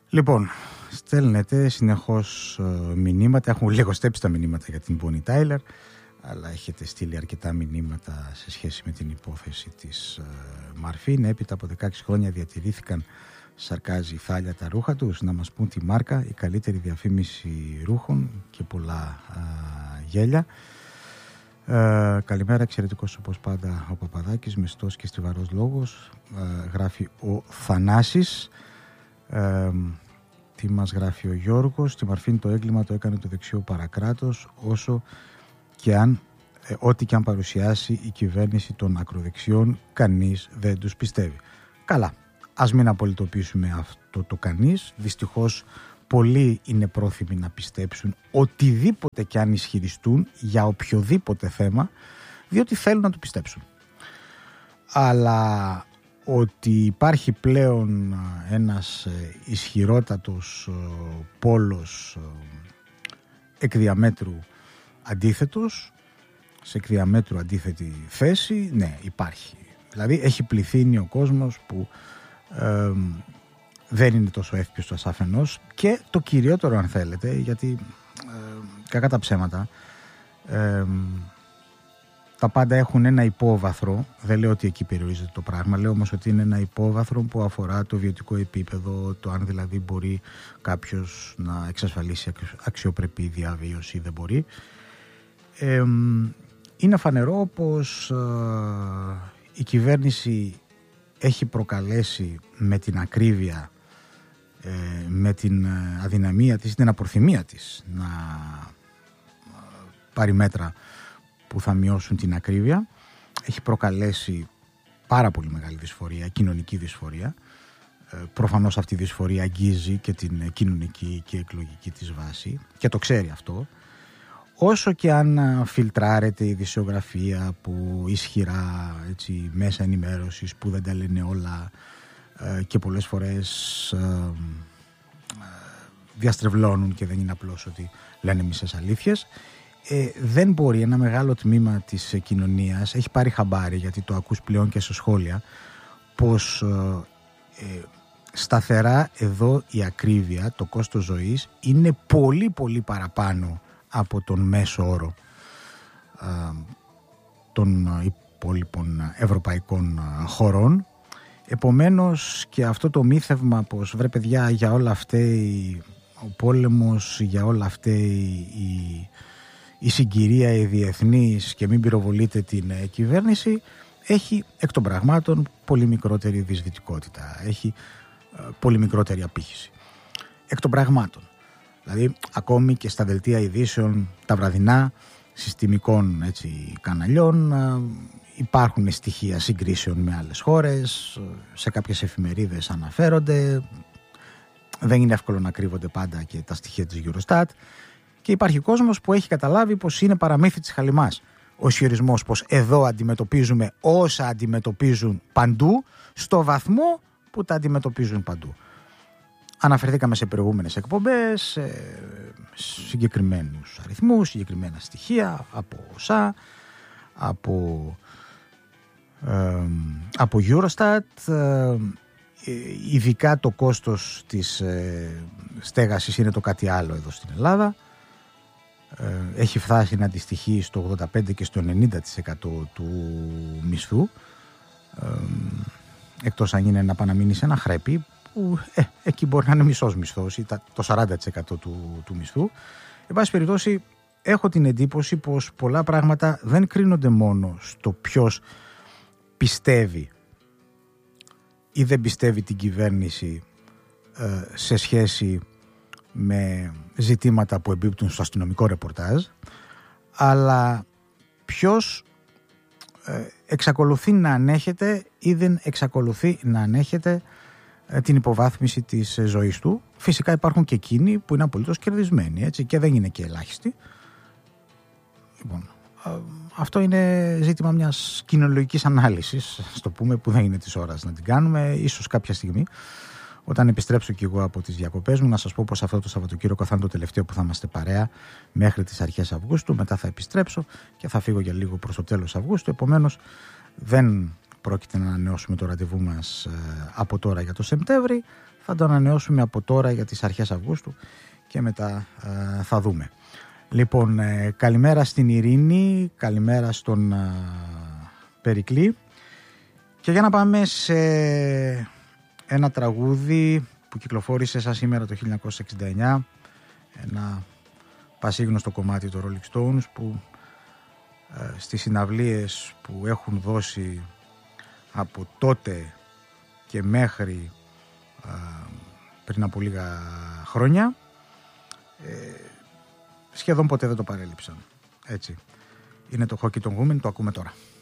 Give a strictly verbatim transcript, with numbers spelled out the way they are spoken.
Λοιπόν, στέλνετε συνεχώς μηνύματα. Έχουν λιγοστέψει τα μηνύματα για την Bonnie Tyler, αλλά έχετε στείλει αρκετά μηνύματα σε σχέση με την υπόθεση της Μαρφίν. Έπειτα από δεκαέξι χρόνια διατηρήθηκαν, σαρκάζει η Θάλια, τα ρούχα τους. Να μας πούν τη μάρκα, η καλύτερη διαφήμιση ρούχων και πολλά α, γέλια. Ε, καλημέρα, εξαιρετικός όπως πάντα ο Παπαδάκης, μεστός και στιβαρός λόγος, ε, γράφει ο Θανάσης. Ε, τι μας γράφει ο Γιώργος? Τη Μαρφίν το έγκλημα το έκανε το δεξιό παρακράτος, όσο και αν, ε, ό,τι και αν παρουσιάσει η κυβέρνηση των ακροδεξιών, κανείς δεν τους πιστεύει. Καλά, ας μην απολυτοποιήσουμε αυτό το κανείς. Δυστυχώς πολλοί είναι πρόθυμοι να πιστέψουν οτιδήποτε και αν ισχυριστούν για οποιοδήποτε θέμα, διότι θέλουν να το πιστέψουν. Αλλά ότι υπάρχει πλέον ένας ισχυρότατος πόλος εκ διαμέτρου αντίθετος, σε εκ διαμέτρου αντίθετη θέση, ναι, υπάρχει. Δηλαδή έχει πληθύνει ο κόσμος που ε, δεν είναι τόσο εύπιστος αφενός, και το κυριότερο αν θέλετε, γιατί ε, κακά τα ψέματα, ε, τα πάντα έχουν ένα υπόβαθρο. Δεν λέω ότι εκεί περιορίζεται το πράγμα, λέω όμως ότι είναι ένα υπόβαθρο που αφορά το βιωτικό επίπεδο, το αν δηλαδή μπορεί κάποιος να εξασφαλίσει αξιοπρεπή διαβίωση ή δεν μπορεί. Ε, είναι φανερό πως ε, η κυβέρνηση έχει προκαλέσει με την ακρίβεια, ε, με την αδυναμία της, την απορθυμία της να πάρει μέτρα που θα μειώσουν την ακρίβεια. Έχει προκαλέσει πάρα πολύ μεγάλη δυσφορία, κοινωνική δυσφορία. Ε, προφανώς αυτή η δυσφορία αγγίζει και την κοινωνική και εκλογική της βάση και το ξέρει αυτό. Όσο και αν φιλτράρεται η ειδησιογραφία από ισχυρά, έτσι, μέσα ενημέρωσης που δεν τα λένε όλα ε, και πολλές φορές ε, ε, διαστρεβλώνουν και δεν είναι απλώς ότι λένε μισές αλήθειες, ε, δεν μπορεί ένα μεγάλο τμήμα της κοινωνίας, έχει πάρει χαμπάρι, γιατί το ακούς πλέον και σε σχόλια, πως ε, ε, σταθερά εδώ η ακρίβεια, το κόστος ζωής είναι πολύ πολύ παραπάνω από τον μέσο όρο α, των υπόλοιπων ευρωπαϊκών χωρών. Επομένως και αυτό το μύθευμα πως βρε παιδιά, για όλα φταίει ο πόλεμος, για όλα φταίει η, η συγκυρία, η διεθνής και μην πυροβολείτε την κυβέρνηση, έχει εκ των πραγμάτων πολύ μικρότερη δυσβητικότητα, έχει α, πολύ μικρότερη απήχηση εκ των πραγμάτων. Δηλαδή ακόμη και στα δελτία ειδήσεων τα βραδινά συστημικών, έτσι, καναλιών υπάρχουν στοιχεία συγκρίσεων με άλλες χώρες, σε κάποιες εφημερίδες αναφέρονται, δεν είναι εύκολο να κρύβονται πάντα και τα στοιχεία της Eurostat, και υπάρχει κόσμος που έχει καταλάβει πως είναι παραμύθι της χαλιμάς ο ισχυρισμός πως εδώ αντιμετωπίζουμε όσα αντιμετωπίζουν παντού, στο βαθμό που τα αντιμετωπίζουν παντού. Αναφερθήκαμε σε προηγούμενες εκπομπές, σε συγκεκριμένους αριθμούς, συγκεκριμένα στοιχεία από ΟΣΑ, από, ε, από Eurostat. Ε, ειδικά το κόστος της ε, στέγασης είναι το κάτι άλλο εδώ στην Ελλάδα. Ε, έχει φτάσει να αντιστοιχεί στο ογδόντα πέντε και στο ενενήντα τοις εκατό του μισθού, ε, εκτός αν είναι να πάει να μείνει σε ένα χρέπι, που ε, εκεί μπορεί να είναι μισός μισθός ή το σαράντα τοις εκατό του, του μισθού. Εν πάση περιπτώσει, έχω την εντύπωση πως πολλά πράγματα δεν κρίνονται μόνο στο ποιος πιστεύει ή δεν πιστεύει την κυβέρνηση ε, σε σχέση με ζητήματα που εμπίπτουν στο αστυνομικό ρεπορτάζ, αλλά ποιος ε, εξακολουθεί να ανέχεται ή δεν εξακολουθεί να ανέχεται την υποβάθμιση της ζωής του. Φυσικά υπάρχουν και εκείνοι που είναι απολύτως κερδισμένοι, έτσι, και δεν είναι και ελάχιστοι. Λοιπόν, αυτό είναι ζήτημα μιας κοινωνικής ανάλυσης, στο πούμε, που δεν είναι της ώρας να την κάνουμε. Ίσως κάποια στιγμή, όταν επιστρέψω κι εγώ από τις διακοπές μου, να σας πω πως αυτό το Σαββατοκύριακο θα είναι το τελευταίο που θα είμαστε παρέα μέχρι τις αρχές Αυγούστου. Μετά θα επιστρέψω και θα φύγω για λίγο προς το τέλος Αυγούστου. Επομένως δεν πρόκειται να ανανεώσουμε το ραντεβού μας από τώρα για το Σεπτέμβρη. Θα το ανανεώσουμε από τώρα για τις αρχές Αυγούστου και μετά θα δούμε. Λοιπόν, καλημέρα στην Ειρήνη, καλημέρα στον Περικλή. Και για να πάμε σε ένα τραγούδι που κυκλοφόρησε σαν σήμερα το χίλια εννιακόσια εξήντα εννιά, ένα πασίγνωστο κομμάτι του Rolling Stones που ε, στις συναυλίες που έχουν δώσει από τότε και μέχρι ε, πριν από λίγα χρόνια ε, σχεδόν ποτέ δεν το παρέλειψαν. Έτσι. Είναι το Hockey των Women, το ακούμε τώρα.